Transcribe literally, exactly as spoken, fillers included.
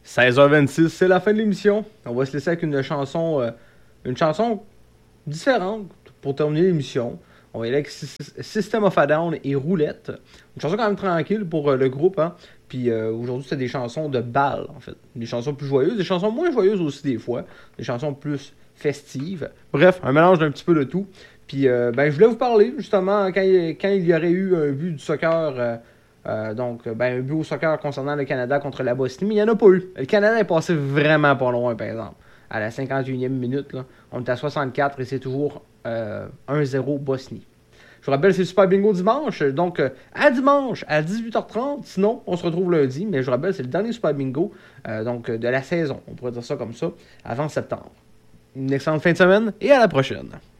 seize heures vingt-six, c'est la fin de l'émission. On va se laisser avec une chanson, euh, une chanson différente pour terminer l'émission. On va y aller avec System of a Down et Roulette. Une chanson quand même tranquille pour euh, le groupe. Hein. Puis euh, aujourd'hui, c'est des chansons de bal, en fait. Des chansons plus joyeuses, des chansons moins joyeuses aussi des fois. Des chansons plus festives. Bref, un mélange d'un petit peu de tout. Puis euh, ben, je voulais vous parler, justement, quand il, quand il y aurait eu un but du soccer... Euh, Euh, donc, ben, un but au soccer concernant le Canada contre la Bosnie, mais il n'y en a pas eu. Le Canada est passé vraiment pas loin, par exemple. À la cinquante et unième minute, là, on est à soixante-quatre et c'est toujours euh, un zéro Bosnie. Je vous rappelle, c'est le Super Bingo dimanche. Donc, euh, à dimanche, à dix-huit heures trente. Sinon, on se retrouve lundi. Mais je vous rappelle, c'est le dernier Super Bingo euh, donc, de la saison. On pourrait dire ça comme ça, avant septembre. Une excellente fin de semaine et à la prochaine.